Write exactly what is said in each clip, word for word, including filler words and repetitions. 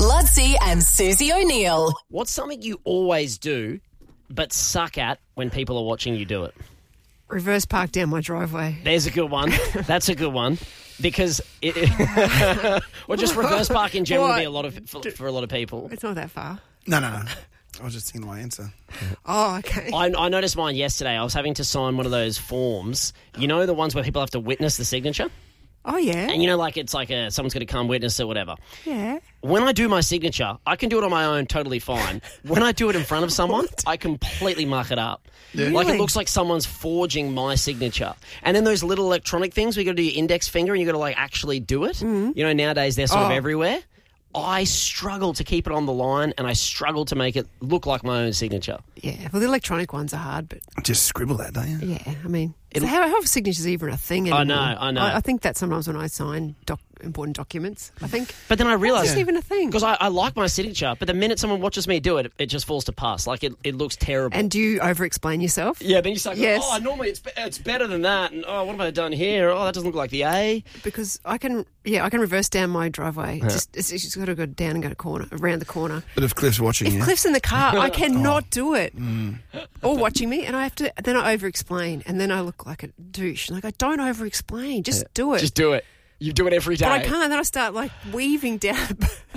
Ludsey and Susie O'Neill. What's something you always do but suck at when people are watching you do it? Reverse park down my driveway. There's a good one. That's a good one. Because it, it or just reverse park in general would be a lot of for, for a lot of people. It's not that far. No, no, no. I was just thinking my answer. Oh, okay. I, I noticed mine yesterday. I was having to sign one of those forms. You know, the ones where people have to witness the signature? Oh, yeah. And you know, like it's like a, someone's going to come witness it, whatever. Yeah. When I do my signature, I can do it on my own totally fine. When I do it in front of someone, I completely muck it up. Yeah. Like Really? it looks like someone's forging my signature. And then those little electronic things where you got to do your index finger and you got to like actually do it. Mm-hmm. You know, nowadays they're sort Oh. of everywhere. I struggle to keep it on the line and I struggle to make it look like my own signature. Yeah. Well, the electronic ones are hard, but Just scribble that, don't you? yeah, I mean, so how, how are signatures even a thing anymore? I know, I know. I, I think that sometimes when I sign doc, important documents, I think. But then I How's realised... this even a thing? Because I, I like my signature, but the minute someone watches me do it, it just falls to pus. Like, it, it looks terrible. And do you over-explain yourself? yeah, then you start going, Yes. oh, normally it's be- it's better than that. And, oh, what have I done here? Oh, that doesn't look like the A. Because I can, yeah, I can reverse down my driveway. Just, it's, it's just got to go down and go to corner, around the corner. But if Cliff's watching If you, Cliff's in the car, I cannot Oh. do it. Mm. Or watching me, and I have to. Then I over-explain, and then I look like a douche. Like I don't over-explain, just do it. Just do it. You do it every day. but I can't. Then I start like weaving down.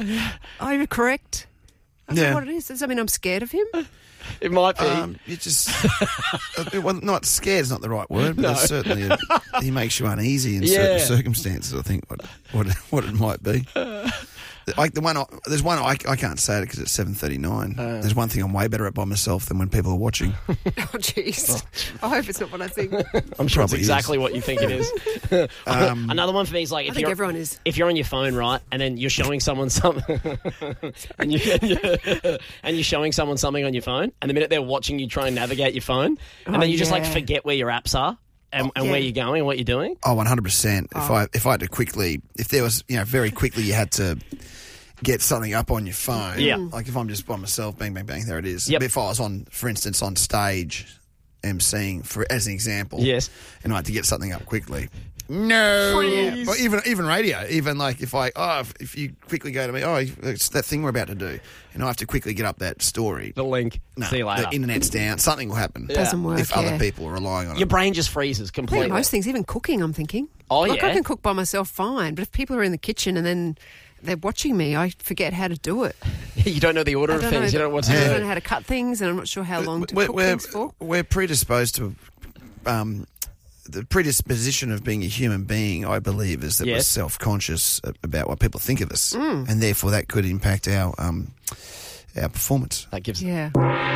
I overcorrect. I don't Yeah. know what it is. Does that mean I'm scared of him? It might be. um, you just uh, well, not scared is not the right word, but No. it's certainly a, he makes you uneasy in Yeah. certain circumstances. I think what what what it might be. Like the one, I, there's one I, I can't say it because it's seven thirty nine. Uh. There's one thing I'm way better at by myself than when people are watching. Oh, jeez. I hope it's not what I think. I'm sure it's probably exactly what you think it is. Um, Another one for me is like I if think you're everyone is. if you're on your phone, right, and then you're showing someone something, and, you, and you're showing someone something on your phone, and the minute they're watching you try and navigate your phone, and Oh, then you just like yeah. forget where your apps are and, and Yeah. where you're going and what you're doing. Oh, one hundred percent. If Oh. I if I had to quickly, if there was, you know, very quickly you had to get something up on your phone. Yeah. Like if I'm just by myself, bang, bang, bang, there it is. Yep. But if I was on, for instance, on stage, emceeing, for as an example. Yes. And I had to get something up quickly. No. Please. Or even even radio. Even like if I, oh, if, if you quickly go to me, oh, it's that thing we're about to do. And I have to quickly get up that story. The link. No, See you later. the internet's down. Something will happen. Doesn't work. If yeah. other people are relying on Your it. brain just freezes I think completely. most things, even cooking, I'm thinking. Oh, like yeah? I can cook by myself fine, but if people are in the kitchen and then they're watching me, I forget how to do it. You don't know the order I of don't things. know, You don't know what to I do. don't know how to cut things, and I'm not sure how long to we're, cook we're, things for. we're predisposed to um, the predisposition of being a human being, I believe, is that we're Yes. self-conscious about what people think of us, Mm. and therefore that could impact our um, our performance. That gives Yeah.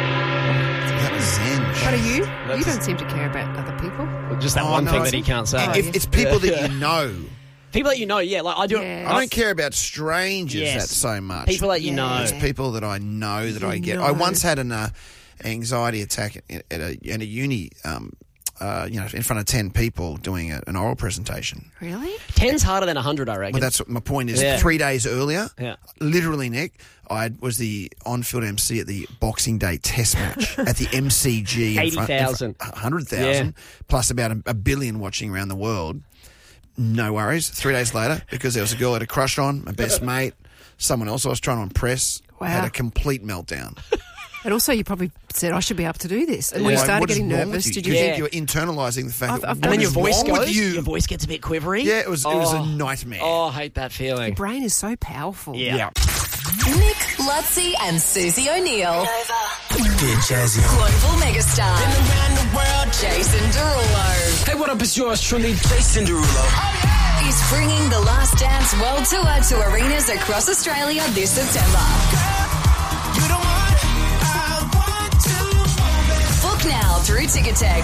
That was zen. But are you? You That's- don't seem to care about other people. just that Oh, one no, thing I- that he can't say. If it's people that you know, People that you know, yeah, like I do. Yeah. I don't care about strangers Yes. that so much. People that you Yeah. know. It's people that I know that You I get. know. I once had an uh, anxiety attack at, at, a, at a uni, um, uh, you know, in front of ten people doing a, an oral presentation. Really? Ten's harder than a hundred, I reckon. Well, that's what my point is. Yeah. Three days earlier, Yeah. literally, Nick, I was the on-field M C at the Boxing Day Test match at the M C G. in front- in front- eighty thousand. one hundred thousand, Yeah. plus about a, a billion watching around the world. No worries. Three days later, because there was a girl I had a crush on, my best mate, someone else I was trying to impress, Wow. had a complete meltdown. And also, you probably said, I should be able to do this. And when you Like, started what is getting wrong nervous, with did you? you you Yeah. think you were internalising the fact I've- that I've what done and then your is voice wrong with goes. you? Your voice gets a bit quivery. Yeah, it was it was a Oh. nightmare. Oh, I hate that feeling. your brain is so powerful. Yeah. Nick, Ludsey and Susie O'Neill. Get jazzy. Global megastar. Around the world. Jason Derulo Hey, what up? It's yours truly, Jason Derulo. is bringing the Last Dance World Tour to arenas across Australia this September. You the one I want to. Book now through Ticketek.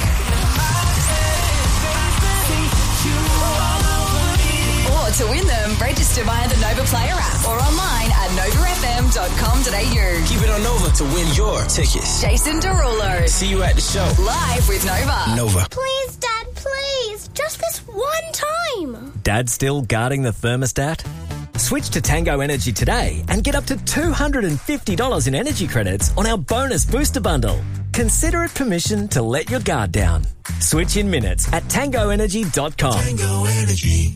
Or to win them, register via the Nova Player app or online at nova f m dot com dot a u. Keep it on Nova to win your tickets. Jason Derulo, See you at the show. live with Nova. Nova. Please, Dad, please. Just this one time. Dad still guarding the thermostat? Switch to Tango Energy today and get up to two hundred fifty dollars in energy credits on our bonus booster bundle. Consider it permission to let your guard down. Switch in minutes at tango energy dot com. Tango Energy.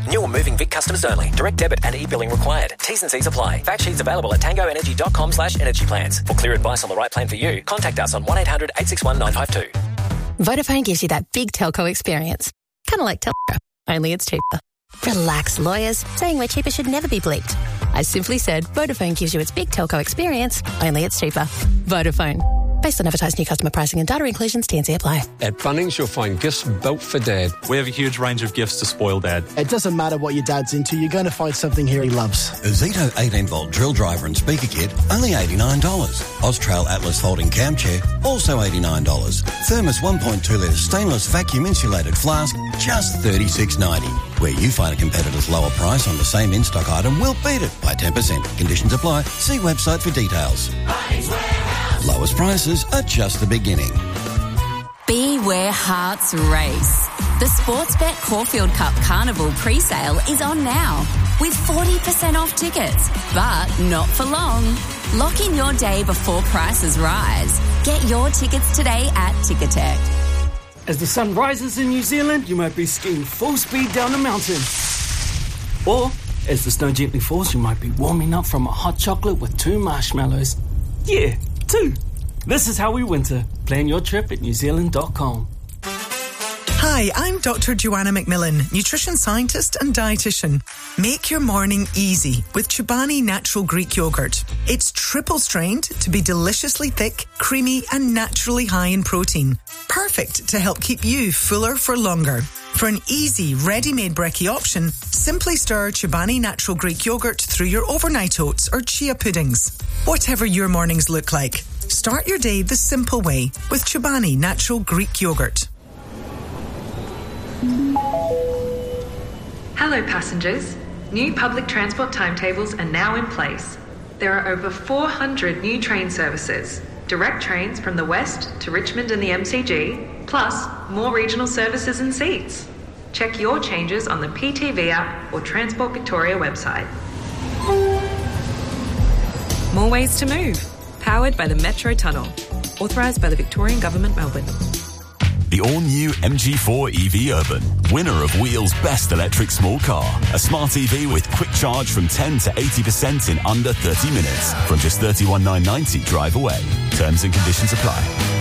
New or moving Vic customers only. Direct debit and e-billing required. T's and C's apply. Fact sheets available at tangoenergy.com slash energy plans. For clear advice on the right plan for you, contact us on one eight hundred eight six one nine five two. Vodafone gives you that big telco experience. Kind of like Telco, only it's cheaper. Relax, lawyers. Saying we're cheaper should never be bleeped. I simply said Vodafone gives you its big telco experience, only it's cheaper. Vodafone. Based on advertised new customer pricing and data inclusions, T and C apply. At Bunnings, you'll find gifts built for Dad. We have a huge range of gifts to spoil Dad. It doesn't matter what your dad's into, you're going to find something here he loves. A Zito eighteen volt drill driver and speaker kit, only eighty-nine dollars. Austrail Atlas folding cam chair, also eighty-nine dollars. Thermos one point two litre stainless vacuum insulated flask, just thirty-six ninety. Where you find a competitor's lower price on the same in-stock item, we'll beat it by ten percent. Conditions apply. See website for details. Lowest prices are just the beginning. Be where hearts race. The Sportsbet Caulfield Cup Carnival pre-sale is on now with forty percent off tickets, but not for long. Lock in your day before prices rise. Get your tickets today at Ticketek. As the sun rises in New Zealand, you might be skiing full speed down the mountain. Or, as the snow gently falls, you might be warming up from a hot chocolate with two marshmallows. Yeah, two. This is how we winter. Plan your trip at new zealand dot com. Hi, I'm Doctor Joanna McMillan, nutrition scientist and dietitian. Make your morning easy with Chobani Natural Greek Yogurt. It's triple strained to be deliciously thick, creamy and naturally high in protein. Perfect to help keep you fuller for longer. For an easy, ready-made brekkie option, simply stir Chobani Natural Greek Yogurt through your overnight oats or chia puddings. Whatever your mornings look like, start your day the simple way with Chobani Natural Greek Yogurt. Hello passengers. New public transport timetables are now in place. There are over four hundred new train services, direct trains from the west to Richmond and the M C G, plus more regional services and seats. Check your changes on the P T V app or Transport Victoria website. More ways to move. Powered by the Metro Tunnel. Authorised by the Victorian Government, Melbourne. The all-new M G four E V Urban, winner of Wheel's Best Electric Small Car. A smart E V with quick charge from ten to eighty percent in under thirty minutes. From just thirty-one thousand nine hundred ninety drive away. Terms and conditions apply.